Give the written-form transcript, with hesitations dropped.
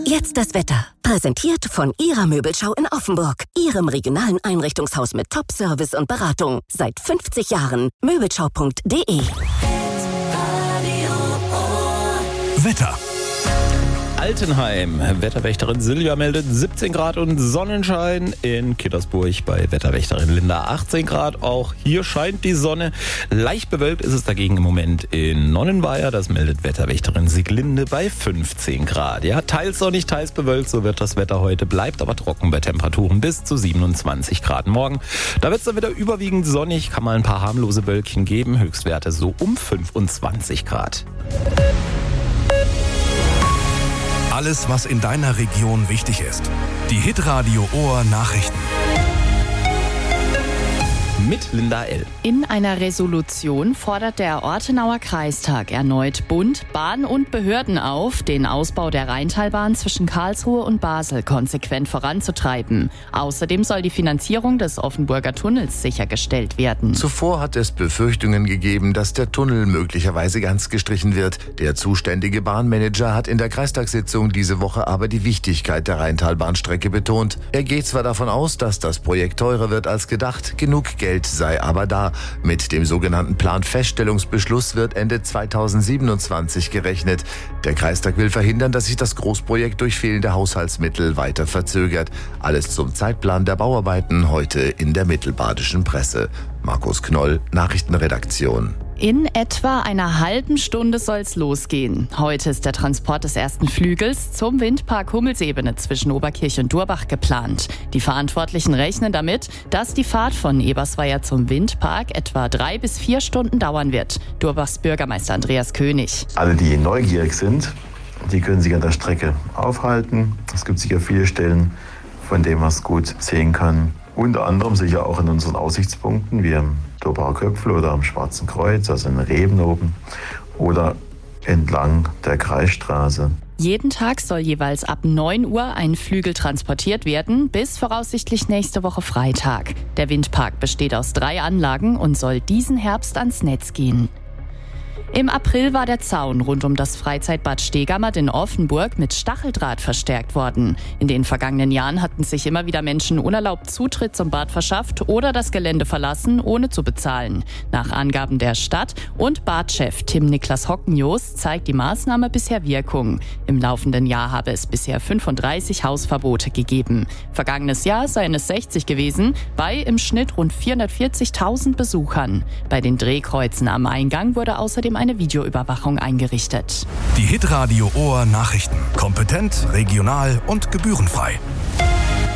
Jetzt das Wetter. Präsentiert von Ihrer Möbelschau in Offenburg. Ihrem regionalen Einrichtungshaus mit Top-Service und Beratung. Seit 50 Jahren. Möbelschau.de. Wetter. Altenheim. Wetterwächterin Silvia meldet 17 Grad und Sonnenschein. In Kittersburg bei Wetterwächterin Linda 18 Grad. Auch hier scheint die Sonne. Leicht bewölkt ist es dagegen im Moment in Nonnenweier. Das meldet Wetterwächterin Sieglinde bei 15 Grad. Ja, teils sonnig, teils bewölkt. So wird das Wetter heute. Bleibt aber trocken bei Temperaturen bis zu 27 Grad morgen. Da wird es dann wieder überwiegend sonnig. Kann mal ein paar harmlose Wölkchen geben. Höchstwerte so um 25 Grad. Alles, was in deiner Region wichtig ist. Die Hitradio Ohr Nachrichten. Mit Linda L. In einer Resolution fordert der Ortenauer Kreistag erneut Bund, Bahn und Behörden auf, den Ausbau der Rheintalbahn zwischen Karlsruhe und Basel konsequent voranzutreiben. Außerdem soll die Finanzierung des Offenburger Tunnels sichergestellt werden. Zuvor hat es Befürchtungen gegeben, dass der Tunnel möglicherweise ganz gestrichen wird. Der zuständige Bahnmanager hat in der Kreistagssitzung diese Woche aber die Wichtigkeit der Rheintalbahnstrecke betont. Er geht zwar davon aus, dass das Projekt teurer wird als gedacht, genug Geld sei aber da. Mit dem sogenannten Planfeststellungsbeschluss wird Ende 2027 gerechnet. Der Kreistag will verhindern, dass sich das Großprojekt durch fehlende Haushaltsmittel weiter verzögert. Alles zum Zeitplan der Bauarbeiten heute in der mittelbadischen Presse. Markus Knoll, Nachrichtenredaktion. In etwa einer halben Stunde soll's losgehen. Heute ist der Transport des ersten Flügels zum Windpark Hummelsebene zwischen Oberkirch und Durbach geplant. Die Verantwortlichen rechnen damit, dass die Fahrt von Ebersweier zum Windpark etwa 3 bis 4 Stunden dauern wird. Durbachs Bürgermeister Andreas König. Alle, die neugierig sind, die können sich an der Strecke aufhalten. Es gibt sicher viele Stellen, von denen man es gut sehen kann. Unter anderem sicher auch in unseren Aussichtspunkten, wie am Durbacher Köpfel oder am Schwarzen Kreuz, also in Reben oben, oder entlang der Kreisstraße. Jeden Tag soll jeweils ab 9 Uhr ein Flügel transportiert werden, bis voraussichtlich nächste Woche Freitag. Der Windpark besteht aus 3 Anlagen und soll diesen Herbst ans Netz gehen. Im April war der Zaun rund um das Freizeitbad Stegammert in Offenburg mit Stacheldraht verstärkt worden. In den vergangenen Jahren hatten sich immer wieder Menschen unerlaubt Zutritt zum Bad verschafft oder das Gelände verlassen, ohne zu bezahlen. Nach Angaben der Stadt und Badchef Tim Niklas Hockenjoos zeigt die Maßnahme bisher Wirkung. Im laufenden Jahr habe es bisher 35 Hausverbote gegeben. Vergangenes Jahr seien es 60 gewesen, bei im Schnitt rund 440.000 Besuchern. Bei den Drehkreuzen am Eingang wurde außerdem eine Videoüberwachung eingerichtet. Die Hitradio Ohr Nachrichten. Kompetent, regional und gebührenfrei.